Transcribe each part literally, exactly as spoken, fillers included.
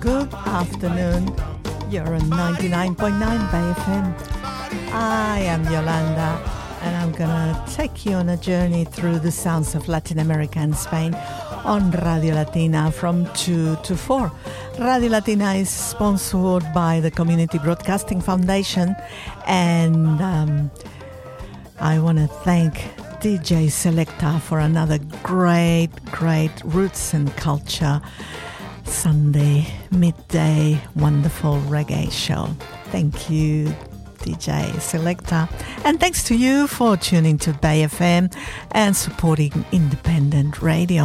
Good afternoon. You're on ninety-nine point nine Bay F M. I am Yolanda, and I'm gonna take you on a journey through the sounds of Latin America and Spain on Radio Latina from two to four. Radio Latina is sponsored by the Community Broadcasting Foundation, and um, I want to thank D J Selecta for another great, great Roots and Culture Sunday midday wonderful reggae show. Thank you, D J Selecta, and thanks to you for tuning to Bay F M and supporting independent radio.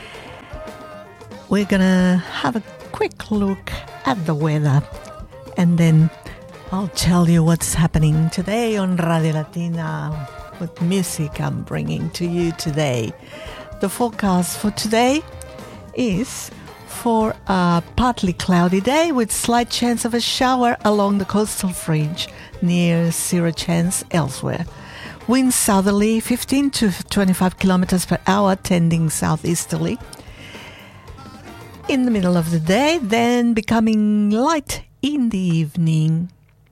We're gonna have a quick look at the weather, and then I'll tell you what's happening today on Radio Latina with music I'm bringing to you today. The forecast for today is for a partly cloudy day with slight chance of a shower along the coastal fringe, near zero chance elsewhere. Winds southerly fifteen to twenty-five kilometers per hour, tending southeasterly. In the middle of the day, then becoming light in the evening.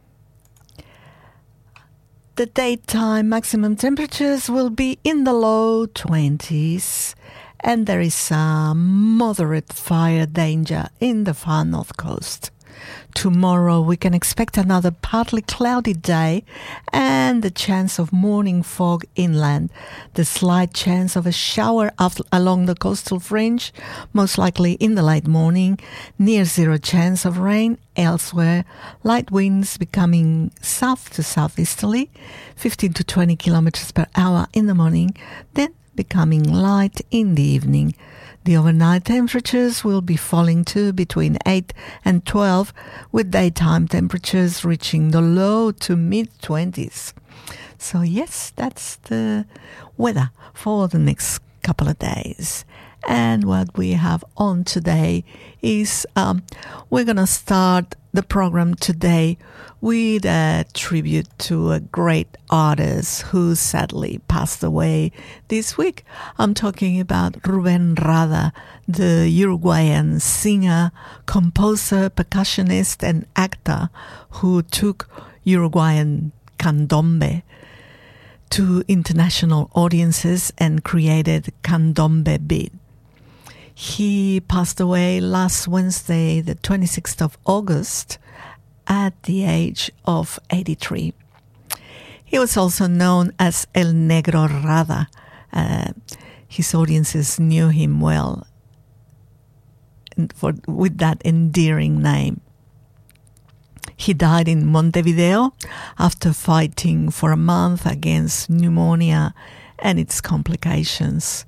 The daytime maximum temperatures will be in the low twenties. And there is a moderate fire danger in the far north coast. Tomorrow we can expect another partly cloudy day and the chance of morning fog inland. The slight chance of a shower along the coastal fringe, most likely in the late morning. Near zero chance of rain elsewhere. Light winds becoming south to southeasterly, fifteen to twenty kilometers per hour in the morning. Then becoming light in the evening. The overnight temperatures will be falling to between eight and twelve, with daytime temperatures reaching the low to mid-twenties. So yes, that's the weather for the next couple of days. And what we have on today is um, we're going to start the program today with a tribute to a great artist who sadly passed away this week. I'm talking about Rubén Rada, the Uruguayan singer, composer, percussionist, and actor who took Uruguayan candombe to international audiences and created Candombe Beat. He passed away last Wednesday, the twenty-sixth of August, at the age of eighty-three. He was also known as El Negro Rada. Uh, his audiences knew him well for, with that endearing name. He died in Montevideo after fighting for a month against pneumonia and its complications.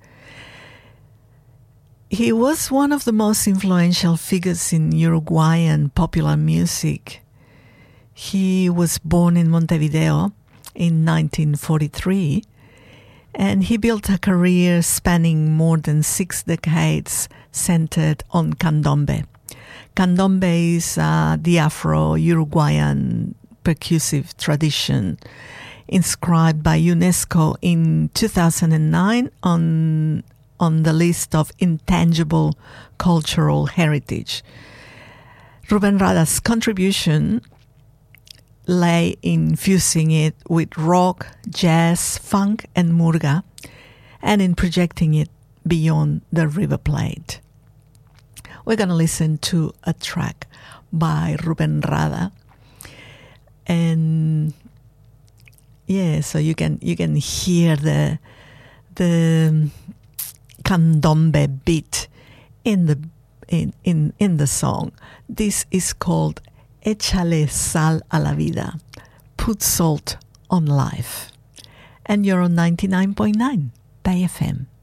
He was one of the most influential figures in Uruguayan popular music. He was born in Montevideo in nineteen forty-three, and he built a career spanning more than six decades centered on candombe. Candombe is uh, the Afro-Uruguayan percussive tradition inscribed by UNESCO in two thousand nine on on the list of intangible cultural heritage. Rubén Rada's contribution lay in fusing it with rock, jazz, funk, and murga, and in projecting it beyond the River Plate. We're going to listen to a track by Rubén Rada, and yeah, so you can you can hear the the candombe beat in the in, in in the song. This is called Échale sal a la vida, put salt on life. And you're on ninety-nine point nine Bay F M.